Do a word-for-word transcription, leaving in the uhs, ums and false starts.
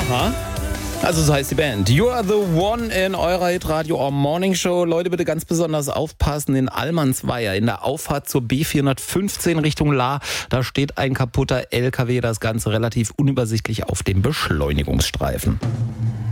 Aha. Also so heißt die Band. You are the one in eurer Hitradio or Morning Show. Leute, bitte ganz besonders aufpassen. In Allmannsweier, in der Auffahrt zur B vierhundertfünfzehn Richtung Lahr, da steht ein kaputter L K W. Das Ganze relativ unübersichtlich auf dem Beschleunigungsstreifen.